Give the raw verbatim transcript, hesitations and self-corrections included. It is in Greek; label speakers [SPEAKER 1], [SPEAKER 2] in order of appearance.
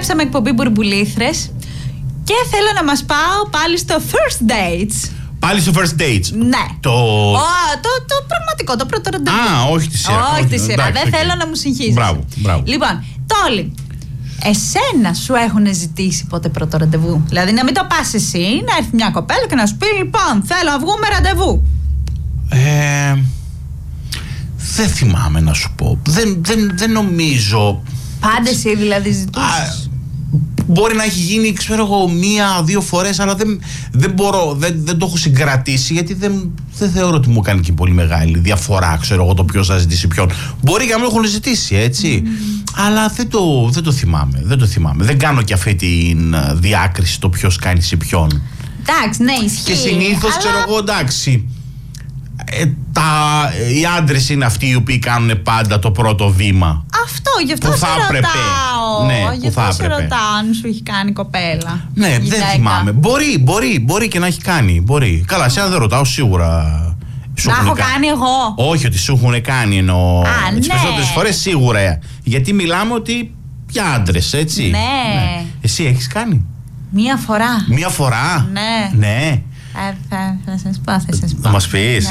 [SPEAKER 1] Επιστρέψαμε εκπομπή Μπουρμπουλήθρες και θέλω να μας πάω πάλι στο first dates.
[SPEAKER 2] Πάλι στο first dates.
[SPEAKER 1] Ναι.
[SPEAKER 2] Το...
[SPEAKER 1] Oh, το, το πραγματικό, το πρώτο ραντεβού.
[SPEAKER 2] Α, όχι τη σειρά.
[SPEAKER 1] Όχι τη σειρά. Δεν okay. θέλω να μου συγχύσεις.
[SPEAKER 2] Μπράβο, μπράβο.
[SPEAKER 1] Λοιπόν, Τόλι, εσένα σου έχουν ζητήσει ποτέ πρώτο ραντεβού? Δηλαδή να μην το πας εσύ, να έρθει μια κοπέλα και να σου πει: λοιπόν, θέλω να βγούμε ραντεβού.
[SPEAKER 2] Ε, δεν θυμάμαι να σου πω. Δεν, δεν, δεν νομίζω.
[SPEAKER 1] Πάντα εσύ δηλαδή ζητούσες?
[SPEAKER 2] Μπορεί να έχει γίνει, ξέρω εγώ, μία-δύο φορές, αλλά δεν, δεν μπορώ, δεν, δεν το έχω συγκρατήσει, γιατί δεν, δεν θεωρώ ότι μου κάνει και πολύ μεγάλη διαφορά, ξέρω εγώ, το ποιος θα ζητήσει ποιον. Μπορεί και να μου έχουν ζητήσει, έτσι, mm. αλλά δεν το, δεν το θυμάμαι, δεν το θυμάμαι. Δεν κάνω και αυτή τη διάκριση το ποιος κάνει σε ποιον.
[SPEAKER 1] Εντάξει, ναι, ισχύει.
[SPEAKER 2] Και συνήθως, αλλά... ξέρω εγώ, εντάξει, ε, τα, οι άντρες είναι αυτοί οι οποίοι κάνουν πάντα το πρώτο βήμα.
[SPEAKER 1] Αυτό, γι' αυτό
[SPEAKER 2] που
[SPEAKER 1] σε
[SPEAKER 2] θα έπρεπε.
[SPEAKER 1] ρωτάω.
[SPEAKER 2] Ναι,
[SPEAKER 1] γι' αυτό σε ρωτάω αν σου έχει κάνει κοπέλα.
[SPEAKER 2] Ναι,
[SPEAKER 1] γυναίκα.
[SPEAKER 2] Δεν θυμάμαι. Μπορεί, μπορεί, μπορεί και να έχει κάνει. Μπορεί. Καλά, εσένα δεν ρωτάω, σίγουρα.
[SPEAKER 1] Να έχω κάνει. κάνει εγώ.
[SPEAKER 2] Όχι, ότι σου έχουν κάνει, εννοώ.
[SPEAKER 1] Α,
[SPEAKER 2] τις
[SPEAKER 1] ναι.
[SPEAKER 2] περισσότερες φορές σίγουρα. Γιατί μιλάμε ότι για άντρες, έτσι.
[SPEAKER 1] Ναι.
[SPEAKER 2] ναι. Εσύ έχεις κάνει?
[SPEAKER 1] Μία φορά.
[SPEAKER 2] Μία φορά.
[SPEAKER 1] Ναι.
[SPEAKER 2] Ναι.
[SPEAKER 1] Ε, θα, θα σας πω, θα σας πω.
[SPEAKER 2] Θα μας πεις.
[SPEAKER 1] Ναι.